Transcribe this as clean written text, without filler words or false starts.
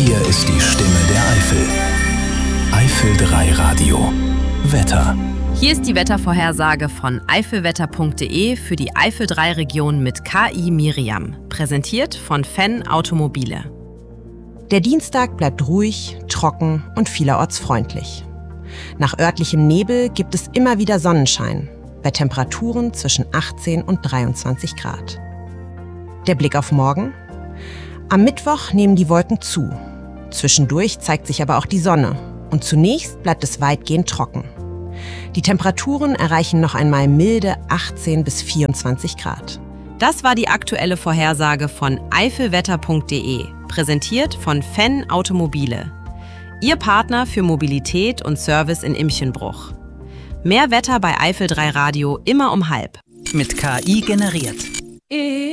Hier ist die Stimme der Eifel. Eifel 3 Radio. Wetter. Hier ist die Wettervorhersage von eifelwetter.de für die Eifel 3 Region mit KI Miriam. Präsentiert von Fenn Automobile. Der Dienstag bleibt ruhig, trocken und vielerorts freundlich. Nach örtlichem Nebel gibt es immer wieder Sonnenschein, bei Temperaturen zwischen 18 und 23 Grad. Der Blick auf morgen? Am Mittwoch nehmen die Wolken zu. Zwischendurch zeigt sich aber auch die Sonne und zunächst bleibt es weitgehend trocken. Die Temperaturen erreichen noch einmal milde 18 bis 24 Grad. Das war die aktuelle Vorhersage von eifelwetter.de, präsentiert von Fenn Automobile. Ihr Partner für Mobilität und Service in Imchenbruch. Mehr Wetter bei Eifel 3 Radio immer um 12:30. Mit KI generiert.